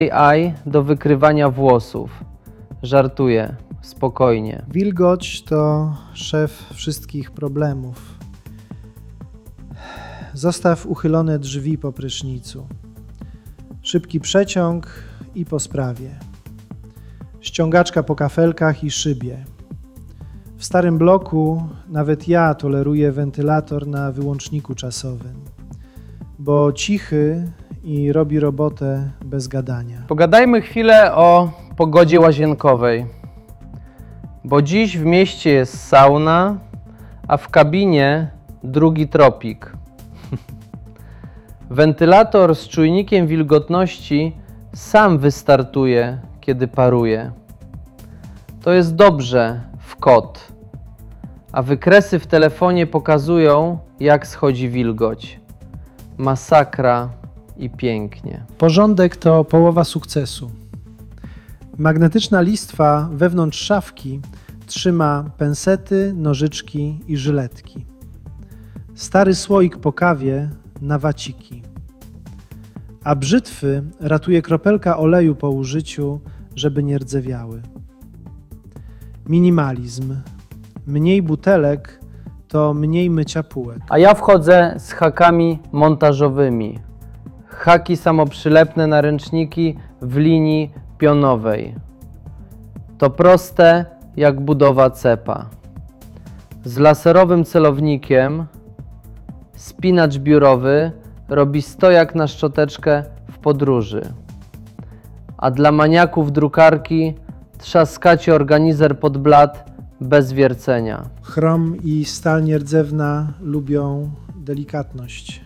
AI do wykrywania włosów. Żartuję, spokojnie. Wilgoć to szef wszystkich problemów. Zostaw uchylone drzwi po prysznicu. Szybki przeciąg i po sprawie. Ściągaczka po kafelkach i szybie. W starym bloku nawet ja toleruję wentylator na wyłączniku czasowym, bo cichy i robi robotę bez gadania. Pogadajmy chwilę o pogodzie łazienkowej, bo dziś w mieście jest sauna, a w kabinie drugi tropik. Wentylator z czujnikiem wilgotności sam wystartuje, kiedy paruje. To jest dobrze w kot, a wykresy w telefonie pokazują, jak schodzi wilgoć. Masakra i pięknie. Porządek to połowa sukcesu. Magnetyczna listwa wewnątrz szafki trzyma pensety, nożyczki i żyletki. Stary słoik po kawie na waciki. A brzytwy ratuje kropelka oleju po użyciu, żeby nie rdzewiały. Minimalizm. Mniej butelek to mniej mycia półek. A ja wchodzę z hakami montażowymi. Haki samoprzylepne na ręczniki w linii pionowej. To proste jak budowa cepa. Z laserowym celownikiem spinacz biurowy robi stojak na szczoteczkę w podróży. A dla maniaków drukarki trzaskacie organizer pod blat bez wiercenia. Chrom i stal nierdzewna lubią delikatność.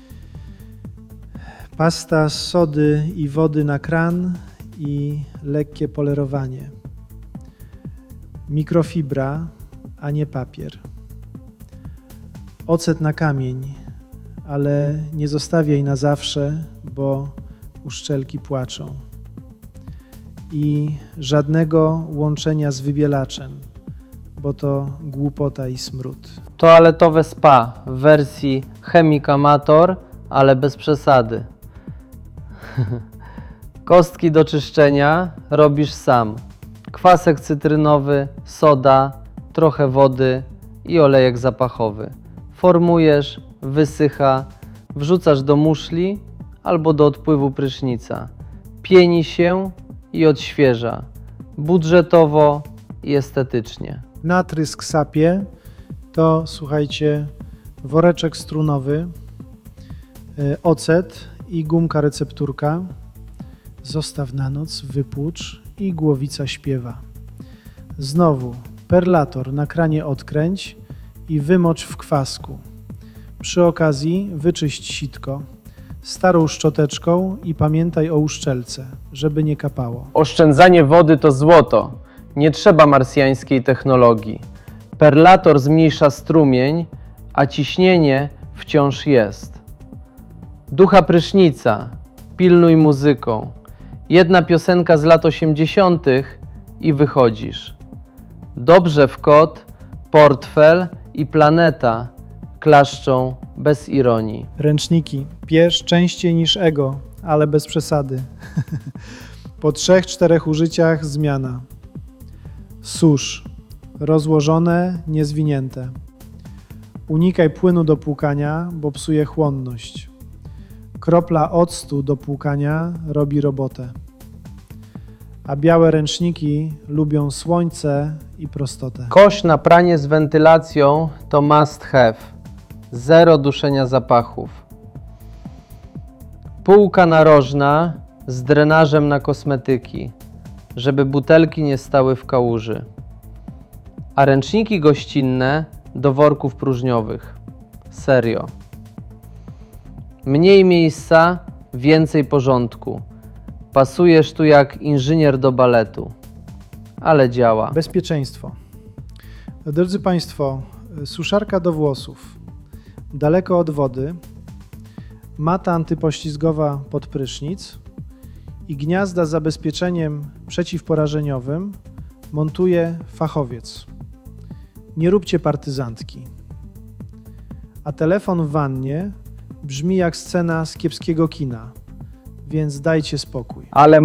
Pasta z sody i wody na kran i lekkie polerowanie. Mikrofibra, a nie papier. Ocet na kamień, ale nie zostawiaj na zawsze, bo uszczelki płaczą. I żadnego łączenia z wybielaczem, bo to głupota i smród. Toaletowe spa w wersji chemikamator, ale bez przesady. Kostki do czyszczenia robisz sam. Kwasek cytrynowy, soda, trochę wody i olejek zapachowy. Formujesz, wysycha, wrzucasz do muszli albo do odpływu prysznica. Pieni się i odświeża. Budżetowo i estetycznie. Natrysk sapie to, słuchajcie, woreczek strunowy, ocet i gumka recepturka. Zostaw na noc, wypłucz i głowica śpiewa. Znowu perlator na kranie odkręć i wymocz w kwasku. Przy okazji wyczyść sitko starą szczoteczką i pamiętaj o uszczelce, żeby nie kapało. Oszczędzanie wody to złoto. Nie trzeba marsjańskiej technologii. Perlator zmniejsza strumień, a ciśnienie wciąż jest. Ducha prysznica, pilnuj muzyką. Jedna piosenka z lat 80. i wychodzisz. Dobrze w kot, portfel i planeta klaszczą bez ironii. Ręczniki. Bierz częściej niż ego, ale bez przesady. Po 3-4 użyciach zmiana. Susz. Rozłożone, niezwinięte. Unikaj płynu do płukania, bo psuje chłonność. Kropla octu do płukania robi robotę. A białe ręczniki lubią słońce i prostotę. Kosz na pranie z wentylacją to must have. Zero duszenia zapachów. Półka narożna z drenażem na kosmetyki, żeby butelki nie stały w kałuży. A ręczniki gościnne do worków próżniowych. Serio. Mniej miejsca, więcej porządku. Pasujesz tu jak inżynier do baletu. Ale działa. Bezpieczeństwo. Drodzy Państwo, suszarka do włosów. Daleko od wody. Mata antypoślizgowa pod prysznic i gniazda z zabezpieczeniem przeciwporażeniowym montuje fachowiec. Nie róbcie partyzantki. A telefon w wannie brzmi jak scena z kiepskiego kina. więc dajcie spokój. Ale